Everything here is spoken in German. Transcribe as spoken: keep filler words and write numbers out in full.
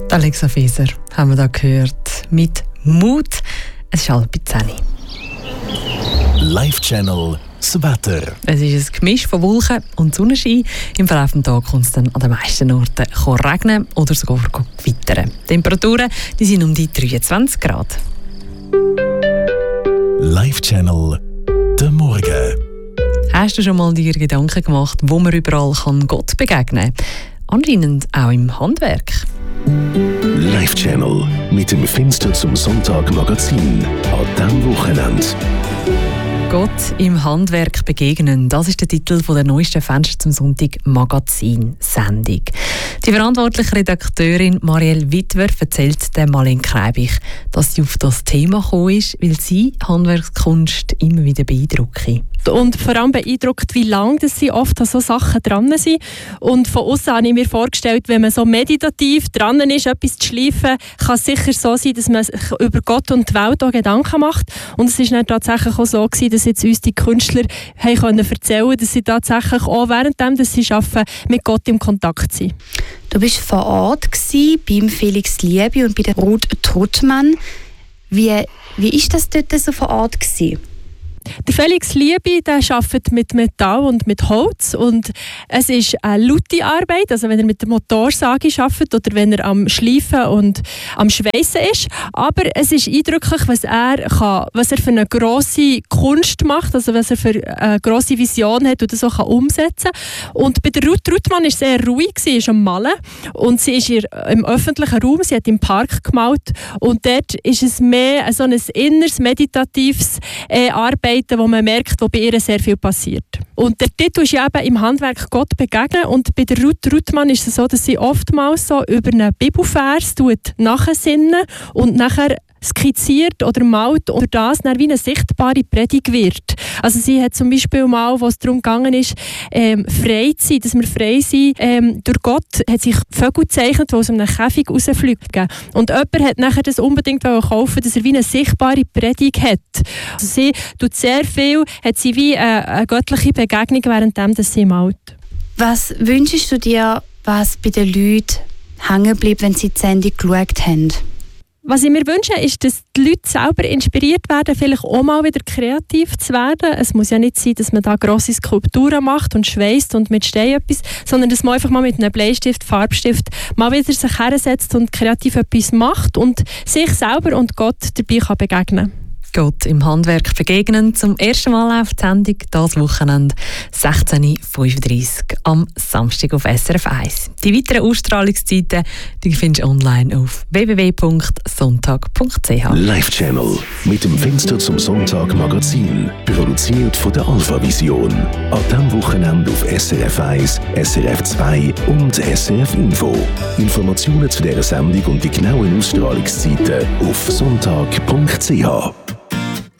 Alexa Feser haben wir da gehört mit Mut. Es ist halb zehn. Live Channel das Wetter. Es ist ein Gemisch von Wolken und Sonnenschein. Im Verlauf des Tages kommt es dann an den meisten Orten regnen oder sogar gewittern. Die Temperaturen die sind um die dreiundzwanzig Grad. Live Channel der Morgen. Hast du schon mal dir Gedanken gemacht, wo man überall kann Gott begegnen kann? Anscheinend auch im Handwerk. Live Channel mit dem Fenster zum Sonntag Magazin an diesem Wochenende. Gott im Handwerk begegnen, das ist der Titel von der neuesten Fenster zum Sonntag Magazin-Sendung. Die verantwortliche Redakteurin Marielle Witwer erzählt der Marlene Kreibich, dass sie auf das Thema gekommen ist, weil sie Handwerkskunst immer wieder beeindruckt. Und vor allem beeindruckt, wie lange dass sie oft an so Sachen dran sind. Und von außen habe ich mir vorgestellt, wenn man so meditativ dran ist, etwas zu schleifen, kann es sicher so sein, dass man sich über Gott und die Welt auch Gedanken macht. Und es ist dann tatsächlich auch so gewesen, dass jetzt uns die Künstler haben können erzählen, dass sie tatsächlich auch währenddem, dass sie arbeiten, mit Gott im Kontakt sind. Du warst vor Ort gewesen, beim Felix Liebe und bei der Ruth Trottmann. Wie, wie ist das dort so vor Ort gewesen? Der Felix Liebe, der arbeitet mit Metall und mit Holz und es ist eine laute Arbeit, also wenn er mit der Motorsage arbeitet oder wenn er am Schleifen und am Schweissen ist, aber es ist eindrücklich, was er kann, was er für eine grosse Kunst macht, also was er für eine grosse Vision hat und das auch kann umsetzen kann. Und bei der Ruth Trottmann war es sehr ruhig, sie ist am Malen und sie ist im öffentlichen Raum, sie hat im Park gemalt und dort ist es mehr so ein inneres, meditatives äh, Arbeit, wo man merkt, wo bei ihr sehr viel passiert. Und der Titel ist eben «Im Handwerk Gott begegnen» und bei der Ruth Trottmann ist es so, dass sie oftmals so über einen Bibelvers nachsinnen und nachher skizziert oder malt und das dann wie eine sichtbare Predigt wird. Also sie hat zum Beispiel mal, wo es darum gegangen ist, ähm, frei zu sein, dass wir frei sind, ähm, durch Gott hat sich Vögel gezeichnet, die aus einem Käfig rausfliegen. Und jemand hat nachher das unbedingt kaufen, dass er wie eine sichtbare Predigt hat. Also sie tut sehr viel, hat sie wie eine, eine göttliche Begegnung, währenddem dass sie malt. Was wünschst du dir, was bei den Leuten hängen bleibt, wenn sie die Sendung geschaut haben? Was ich mir wünsche, ist, dass die Leute selber inspiriert werden, vielleicht auch mal wieder kreativ zu werden. Es muss ja nicht sein, dass man da grosse Skulpturen macht und schweisst und mit Stein etwas, sondern dass man einfach mal mit einem Bleistift, Farbstift mal wieder sich hersetzt und kreativ etwas macht und sich selber und Gott dabei kann begegnen. Gott im Handwerk begegnen. Zum ersten Mal auf die Sendung dieses Wochenende sechzehn Uhr fünfunddreißig am Samstag auf S R F eins. Die weiteren Ausstrahlungszeiten die findest du online auf w w w punkt sonntag punkt c h. Live Channel mit dem Fenster zum Sonntag Magazin. Produziert von der Alpha Vision. An diesem Wochenende auf S R F eins, S R F zwei und S R F Info. Informationen zu dieser Sendung und die genauen Ausstrahlungszeiten auf sonntag punkt c h.